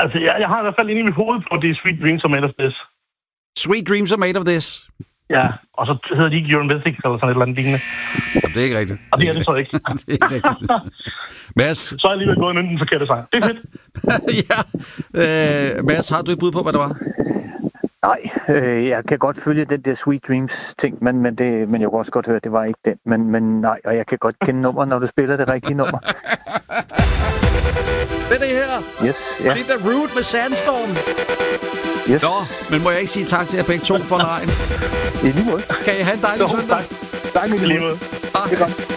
Altså, jeg har i hvert fald inde i mit hoved på, at det er Sweet Dreams Are Made of This. Sweet Dreams Are Made of This. Ja, og så hedder de ikke You're Mythic, eller sådan et eller andet lignende. Det er ikke rigtigt. Og det er det så ikke. Det er ikke rigtigt. Mads? Så er jeg alligevel gået ind den forkerte sang. Det er fedt. Ja. Mads, har du et bud på, hvad det var? Nej, jeg kan godt følge den der Sweet Dreams ting, men jeg kunne også godt høre, at det var ikke den. Men nej, og jeg kan godt kende nummer, når du spiller det rigtige nummer. Det er det her. Yes, ja. Det er The Root med Sandstorm. Yes. Nå, men må jeg ikke sige tak til jer begge to for lejen? I lige måde. Kan I have en dejlig søndag? Dejlig lige måde. Det er godt.